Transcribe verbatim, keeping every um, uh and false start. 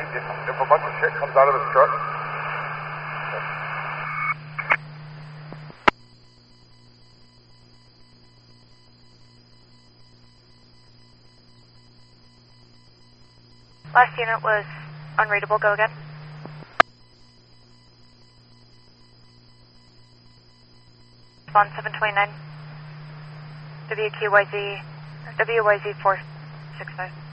if, if a bunch of shit comes out of his truck. Last unit was unreadable. Go again. Spawn seven twenty-nine. W Q Y Z, W Y Z four six five.